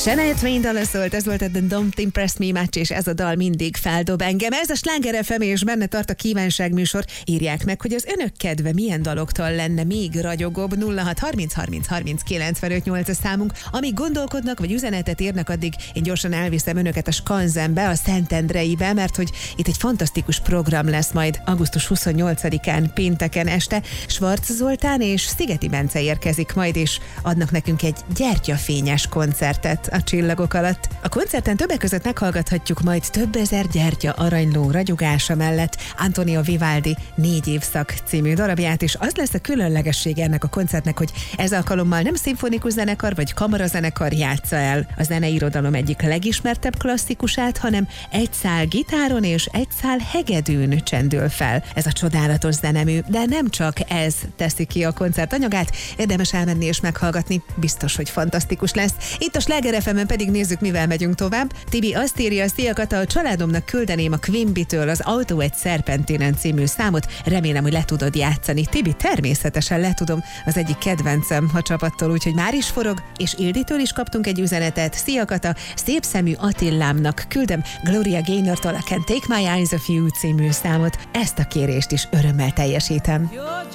Shania Twain dala szólt, ez volt a Don't Impress Me Much, és ez a dal mindig feldob engem. Ez a Sláger FM, és benne tart a kívánságműsor. Írják meg, hogy az önök kedve milyen daloktól lenne még ragyogóbb. 06 30 30 30 95 8 a számunk. Amíg gondolkodnak, vagy üzenetet írnak, addig én gyorsan elviszem önöket a Skanzenbe, a Szentendreibe, mert hogy itt egy fantasztikus program lesz majd augusztus 28-án, pénteken este. Schwarz Zoltán és Szigeti Bence érkezik majd, és adnak nekünk egy gyertyafényes koncertet a csillagok alatt. A koncerten többek között meghallgathatjuk majd több ezer gyertya aranyló ragyogása mellett Antonio Vivaldi 4 évszak című darabját, és az lesz a különlegesség ennek a koncertnek, hogy ez alkalommal nem szimfonikus zenekar vagy kamarazenekar játsza el a zeneirodalom egyik legismertebb klasszikusát, hanem egy szál gitáron és egy szál hegedűn csendül fel ez a csodálatos zenemű, de nem csak ez teszi ki a koncert anyagát, érdemes elmenni és meghallgatni, biztos, hogy fantasztikus lesz. Itt a Sláger FM-en pedig nézzük, mivel megyünk tovább. Tibi azt írja, szia Kata, a családomnak küldeném a Quimby-től az Autó egy szerpentinen című számot, remélem, hogy le tudod játszani. Tibi, természetesen le tudom, az egyik kedvencem a csapattól, úgyhogy már is forog, és Ilditől is kaptunk egy üzenetet. Szia Kata, szép szemű Attilámnak küldöm Gloria Gaynortól a Can't Take My Eyes Off You című számot. Ezt a kérést is örömmel teljesítem.